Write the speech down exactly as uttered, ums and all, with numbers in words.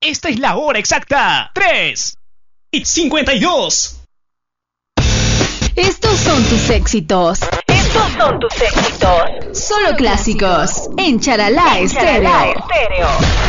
esta es la hora exacta. tres y cincuenta y dos. Estos son tus éxitos. Estos son tus éxitos. Solo clásicos en Charalá Estéreo. Estéreo.